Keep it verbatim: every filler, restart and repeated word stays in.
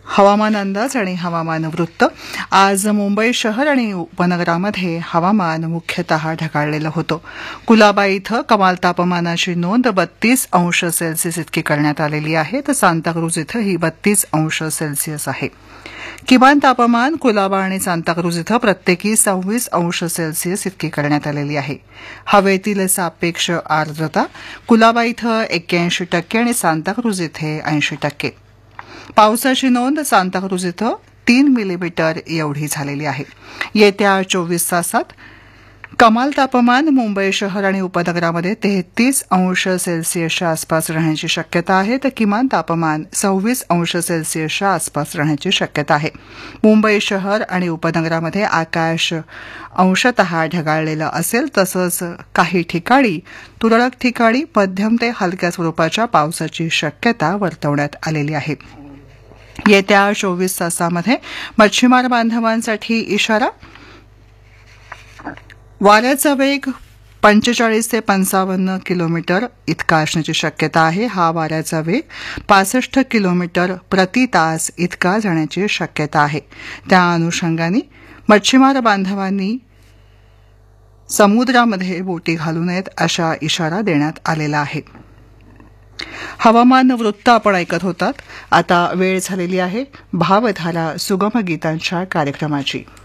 हवामान अंदाज आणि हवामान वृत्त. आज मुंबई शहर आणि उपनगरामध्ये हवामान मुख्यतः ढगाळलेलं होतं. कुलाबा इथं कमाल तापमानाची नोंद बत्तीस अंश सेल्सिअस इतकी करण्यात आलेली आहे, तर सांताक्रूज इथं ही बत्तीस अंश सेल्सिअस आहे. किमान तापमान कुलाबा आणि सांताक्रूज इथं प्रत्येकी सव्वीस अंश सेल्सिअस इतकी करण्यात आलेली आहे. हवेतील सापेक्ष आर्द्रता कुलाबा इथं एक्क्याऐंशी टक्के आणि सांताक्रूज इथे ऐंशी टक्के. पावसाची नोंद सांताक्रूज इथं तीन मिलीमीटर एवढी झालेली आहे. येत्या चोवीस तासात कमाल तापमान मुंबई शहर आणि उपनगरामध्ये तेहतीस अंश सेल्सिअसच्या आसपास राहण्याची शक्यता आहे, तर किमान तापमान सव्वीस अंश सेल्सिअसच्या आसपास राहण्याची शक्यता आहे. मुंबई शहर आणि उपनगरामध्ये आकाश अंशतः ढगाळलेलं असेल, तसंच काही ठिकाणी तुरळक ठिकाणी मध्यम ते हलक्या स्वरूपाच्या पावसाची शक्यता वर्तवण्यात आलेली आहे. येत्या चोवीस तासामध्ये मच्छीमार बांधवांसाठी इशारा. वाऱ्याचा वेग पंचेचाळीस ते पंचावन्न किलोमीटर इतका असण्याची शक्यता आहे. हा वाऱ्याचा वेग पासष्ट किलोमीटर प्रति तास इतका जाण्याची शक्यता आहे. त्या अनुषंगाने मच्छीमार बांधवांनी समुद्रामध्ये बोटी घालू नयेत अशा इशारा देण्यात आलेला आहे. हवामान वृत्त आपण ऐकत होतात. आता वेळ झालेली आहे भावधारा सुगम गीतांच्या कार्यक्रमाची.